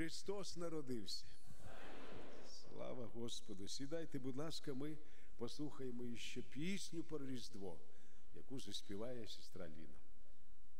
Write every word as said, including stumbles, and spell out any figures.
Христос народився. Слава Господу! Сідайте, будь ласка, ми послухаємо ще пісню про Різдво, яку заспіває сестра Ліна.